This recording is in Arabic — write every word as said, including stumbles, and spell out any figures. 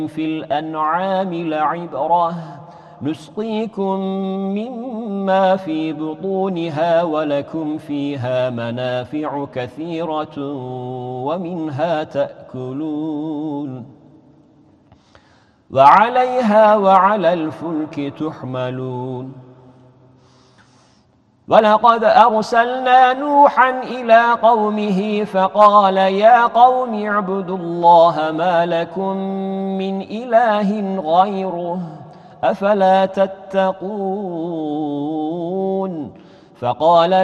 في الأنعام لعبرة نسقيكم مما في بطونها ولكم فيها منافع كثيرة ومنها تأكلون وعليها وعلى الفلك تحملون ولقد أرسلنا نوحا إلى قومه فقال يا قوم اعبدوا الله ما لكم من إله غيره أفلا تتقون فقال